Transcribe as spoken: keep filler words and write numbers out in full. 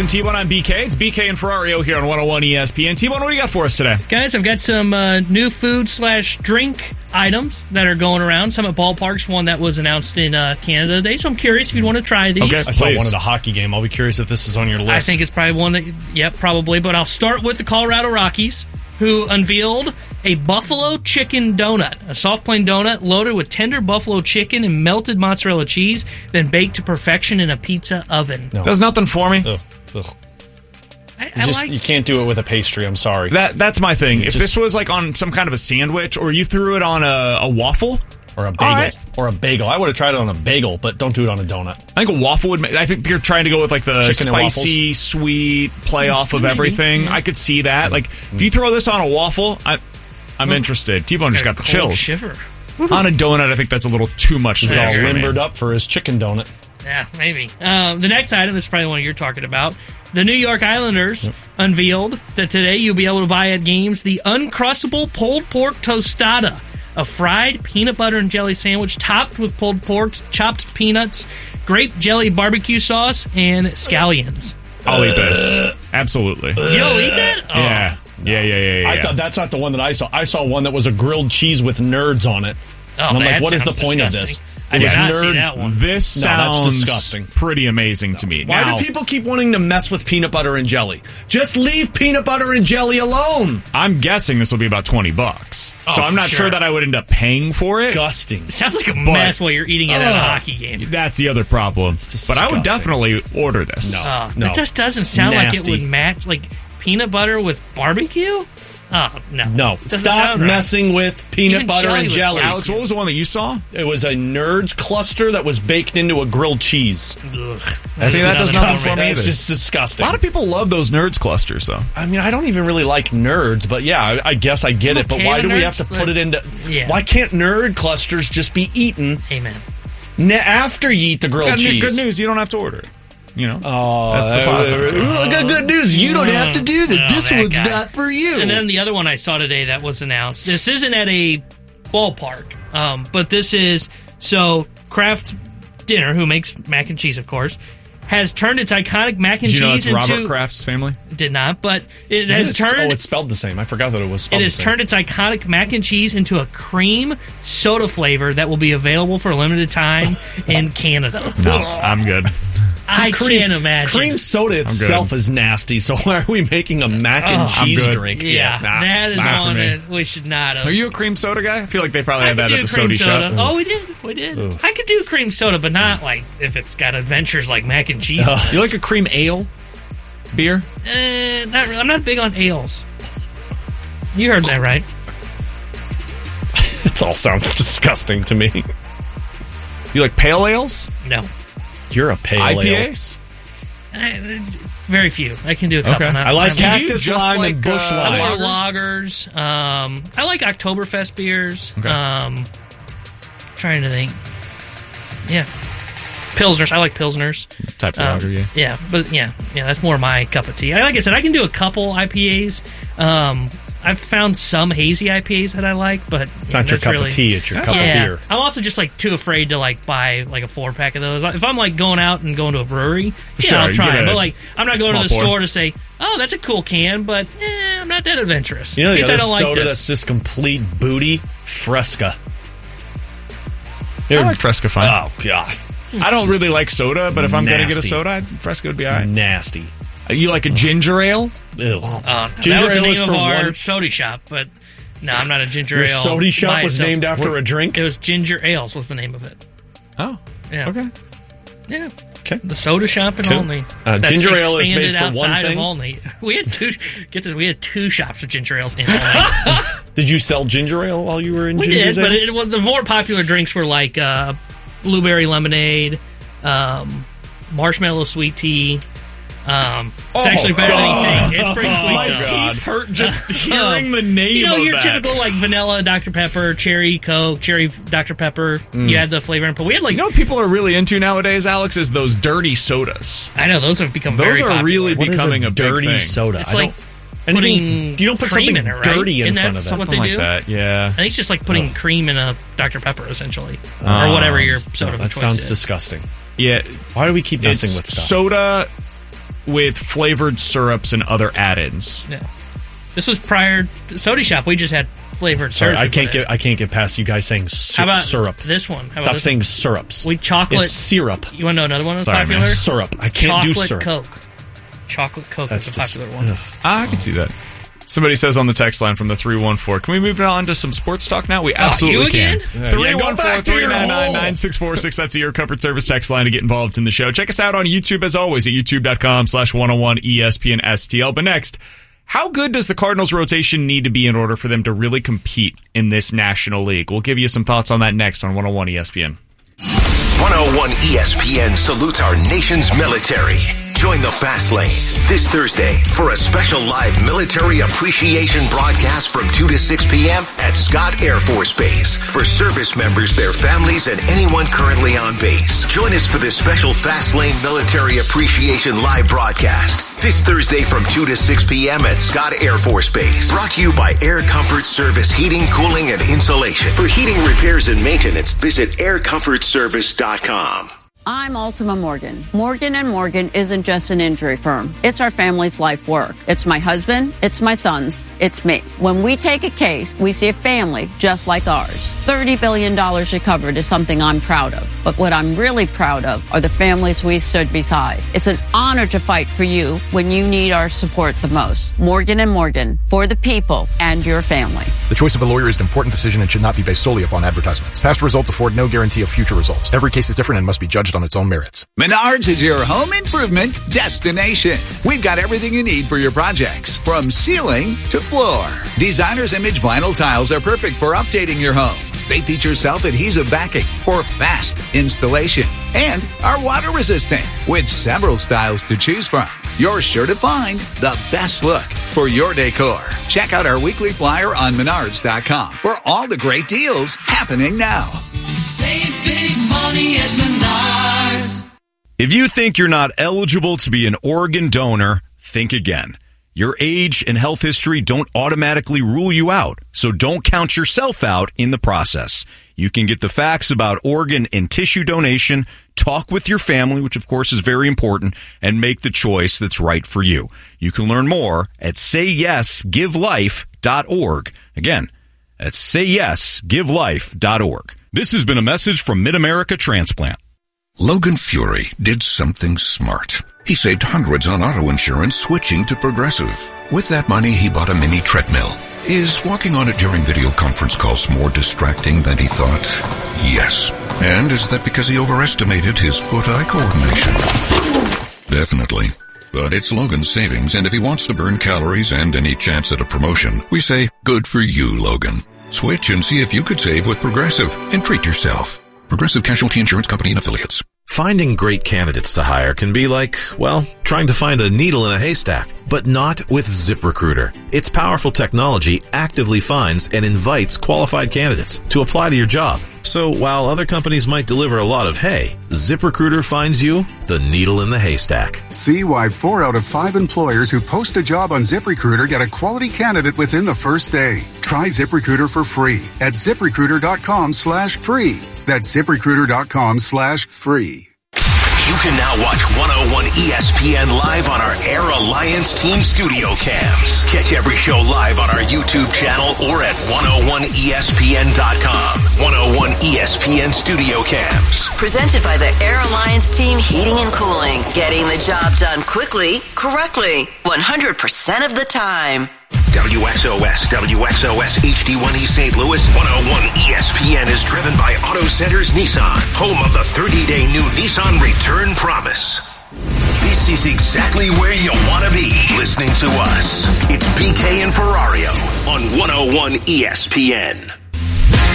and T-Bone on B K. It's B K and Ferrario here on one oh one E S P N. T-Bone, what do you got for us today? Guys, I've got some uh, new food slash drink items that are going around. Some at ballparks, one that was announced in uh, Canada today. So I'm curious if you'd want to try these. Okay, I saw please. one at a hockey game. I'll be curious if this is on your list. I think it's probably one that, yep, probably. But I'll start with the Colorado Rockies, who unveiled a buffalo chicken donut, a soft plain donut loaded with tender buffalo chicken and melted mozzarella cheese, then baked to perfection in a pizza oven. No. Does nothing for me. Ugh, ugh. I, You, I just, like. you can't do it with a pastry. I'm sorry. That That's my thing. If just- this was like on some kind of a sandwich or you threw it on a, a waffle, Or a bagel. All right. Or a bagel. I would have tried it on a bagel, but don't do it on a donut. I think a waffle would make... I think you're trying to go with like the Chicken and spicy, sweet play off of Maybe, everything. yeah. I could see that. Like, if you throw this on a waffle, I, I'm interested. T-Bone just got the Cold chills. shiver. On a donut, I think that's a little too much. He's to all ask for me. limbered up for his chicken donut. Yeah, maybe. Um, the next item is probably one you're talking about. The New York Islanders yep. unveiled that today you'll be able to buy at games the Uncrustable Pulled Pork Tostada, a fried peanut butter and jelly sandwich topped with pulled pork, chopped peanuts, grape jelly barbecue sauce, and scallions. I'll eat this. Absolutely. You'll eat that? Oh. Yeah. Yeah, yeah, yeah, yeah. I thought that's not the one that I saw. I saw one that was a grilled cheese with nerds on it. Oh, and I'm that like, what is the sounds point disgusting. of this? I It did was not nerd- see that one. This No, that's sounds disgusting. pretty amazing to me. Why Now, do people keep wanting to mess with peanut butter and jelly? Just leave peanut butter and jelly alone. I'm guessing this will be about twenty bucks. So Oh, I'm not sure. sure that I would end up paying for it. Disgusting. It sounds like a mess while you're eating it at a hockey game. That's the other problem. But I would disgusting. definitely order this. No. Oh, No. It just doesn't sound like it Nasty. would match, like peanut butter with barbecue? Oh, no. No. Doesn't Stop sound right. messing with peanut Even butter jelly and with jelly. Alex, what was the one that you saw? It was a Nerds cluster that was baked into a grilled cheese. Ugh. See, that does nothing for me That's either. just disgusting. A lot of people love those Nerds clusters, though. I mean, I don't even really like nerds, but yeah, I, I guess I get I'm it. But okay why with do we nerds, have to put but- it into... Yeah. Why can't nerd clusters just be eaten Amen. ne- after you eat the grilled Got new- cheese? good news, you don't have to order it. You know? Oh, That's the uh, positive. uh, good, good news. You don't have to do that. Oh, this that one's guy. not for you. And then the other one I saw today that was announced. This isn't at a ballpark, um, but this is so Kraft Dinner, who makes mac and cheese, of course, has turned its iconic mac and Did you know cheese it's into Robert Kraft's family? did not, but it Isn't has it- turned Oh, it's spelled the same. I forgot that it was spelled it the has same. turned its iconic mac and cheese into a cream soda flavor that will be available for a limited time in Canada. No, I'm good. I can't imagine. Cream soda itself is nasty, so why are we making a mac and I'm cheese good. drink? Yeah, nah, that is not for on me. it. We should not have. Are you a cream soda guy? I feel like they probably I have could that do at the cream soda soda. shop. Oh, we did. We did. I could do cream soda, but not like if it's got adventures like mac and cheese. You like a cream ale beer? Eh, not really. I'm not big on ales. You heard that right. It all sounds disgusting to me. You like pale ales? No. You're a pale ale. I P As? Eh, very few. I can do a couple. Okay. Not- I like not- you cactus just lime like, and bush uh, I lime. like lagers. Um, I like Oktoberfest beers. Okay. Um, trying to think. Yeah. Pilsners. I like Pilsners. Type of Um, lager, yeah. Yeah, but yeah, yeah, that's more my cup of tea. I- Like I said, I can do a couple I P As. Um, I've found some hazy I P As that I like, but It's not your cup of tea, it's your cup yeah. of beer. I'm also just like too afraid to like buy like a four pack of those. If I'm like going out and going to a brewery, yeah, Sure, I'll try give it. it But a like, I'm not going to small the pour. store to say, "Oh, that's a cool can," but eh, I'm not that adventurous. You know in the case I other don't like soda this. that's just complete booty? Fresca. I like Fresca fine. Oh, God. I don't really like soda, but if I'm going to get a nasty. soda, Fresca would be all right. Nasty. You like a ginger ale? Ugh. Uh, Ginger that was the ale name is of for our one- soda shop, but no, I'm not a ginger Your ale. soda shop by was itself. named after a drink? It was Ginger Ales was the name of it. Oh, Yeah. okay. Yeah. Okay. The soda shop in Cool. Olney. Uh, That's ginger ale is expanded made for one outside thing? of Olney. We had two. Get this. We had two shops of ginger ales in Olney. Did you sell ginger ale while you were in we Ginger's did, but Ale? it was the more popular drinks were like uh, blueberry lemonade, um, marshmallow sweet tea. Um, it's Oh, actually better God. than you think. It's pretty sweet. My though. teeth hurt just hearing the name You know, of your that. typical like vanilla Doctor Pepper, cherry Coke, cherry Doctor Pepper. You had the flavor, in, but we had like You know what people are really into nowadays, Alex, is those dirty sodas. I know those have become Those very are popular. really What is becoming a, big dirty thing. soda? It's I like don't- anything- putting you don't put cream something in it, right? dirty in Isn't front that of it. what Something they like do? that, yeah. I think it's just like putting cream in a Doctor Pepper, essentially, Oh, or whatever your No, soda of that choice sounds is. disgusting. Yeah, Why do we keep messing it's with stuff? soda with flavored syrups and other add-ins. Yeah. This was prior to Soda Shop. We just had flavored Sorry, syrup. I can't get I can't get past you guys saying sy- How about syrup. this one? How about Stop this saying one? syrups. We chocolate. It's syrup. You want to know another one that's Sorry, popular? man. Syrup. I can't Chocolate do syrup. Coke. Chocolate Coke That's is a just- popular one. ugh. Ah, I can see that. Somebody says on the text line from the three one four, can we move on to some sports talk now? We absolutely you again? can. Yeah, three go one four, back to three your nine nine, hole. nine six four six. That's the Air Comfort Service text line to get involved in the show. Check us out on YouTube as always at youtube.com slash 101 ESPN STL. But next, how good does the Cardinals rotation need to be in order for them to really compete in this National League? We'll give you some thoughts on that next on one oh one E S P N. one oh one E S P N salutes our nation's military. Join the Fast Lane this Thursday for a special live military appreciation broadcast from two to six p.m. at Scott Air Force Base for service members, their families, and anyone currently on base. Join us for this special Fast Lane military appreciation live broadcast this Thursday from two to six p.m. at Scott Air Force Base. Brought to you by Air Comfort Service Heating, Cooling, and Insulation. For heating repairs and maintenance, visit air comfort service dot com. I'm Ultima Morgan. Morgan and Morgan isn't just an injury firm. It's our family's life work. It's my husband. It's my sons. It's me. When we take a case, we see a family just like ours. thirty billion dollars recovered is something I'm proud of. But what I'm really proud of are the families we stood beside. It's an honor to fight for you when you need our support the most. Morgan and Morgan, for the people and your family. The choice of a lawyer is an important decision and should not be based solely upon advertisements. Past results afford no guarantee of future results. Every case is different and must be judged on its own merits. Menards is your home improvement destination. We've got everything you need for your projects, from ceiling to floor. Designer's Image vinyl tiles are perfect for updating your home. They feature self-adhesive backing for fast installation and are water resistant with several styles to choose from. You're sure to find the best look for your decor. Check out our weekly flyer on menards dot com for all the great deals happening now. Save big money at Menards. If you think you're not eligible to be an organ donor, think again. Your age and health history don't automatically rule you out, so don't count yourself out in the process. You can get the facts about organ and tissue donation, talk with your family, which of course is very important, and make the choice that's right for you. You can learn more at say yes give life dot org. Again, that's say yes give life dot org. This has been a message from Mid-America Transplant. Logan Fury did something smart. He saved hundreds on auto insurance switching to Progressive. With that money, he bought a mini treadmill. Is walking on it during video conference calls more distracting than he thought? Yes. And is that because he overestimated his foot-eye coordination? Definitely. But it's Logan's savings, and if he wants to burn calories and any chance at a promotion, we say, good for you, Logan. Switch and see if you could save with Progressive and treat yourself. Progressive Casualty Insurance Company and Affiliates. Finding great candidates to hire can be like, well, trying to find a needle in a haystack, but not with ZipRecruiter. Its powerful technology actively finds and invites qualified candidates to apply to your job. So while other companies might deliver a lot of hay, ZipRecruiter finds you the needle in the haystack. See why four out of five employers who post a job on ZipRecruiter get a quality candidate within the first day. Try ZipRecruiter for free at ZipRecruiter.com slash free. That's ZipRecruiter.com slash free. You can now watch one oh one E S P N live on our Air Alliance Team studio cams. Catch every show live on our YouTube channel or at one oh one E S P N dot com. one oh one E S P N studio cams. Presented by the Air Alliance Team Heating and Cooling. Getting the job done quickly, correctly, one hundred percent of the time. W X O S, W X O S H D one E Saint Louis, one oh one E S P N is driven by Auto Centers Nissan, home of the thirty-day new Nissan Return Promise. This is exactly where you want to be listening to us. It's B K and Ferrario on one oh one E S P N.